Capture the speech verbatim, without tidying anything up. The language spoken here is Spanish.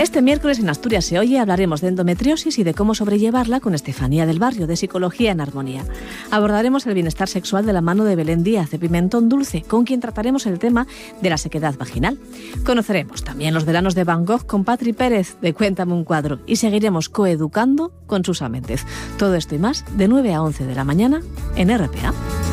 Este miércoles en Asturias se oye hablaremos de endometriosis y de cómo sobrellevarla con Estefanía del Barrio, de Psicología en Armonía. Abordaremos el bienestar sexual de la mano de Belén Díaz, de Pimentón Dulce, con quien trataremos el tema de la sequedad vaginal. Conoceremos también los veranos de Van Gogh con Patri Pérez, de Cuéntame un cuadro, y seguiremos coeducando con Susa Méndez. Todo esto y más de nueve a once de la mañana en R P A.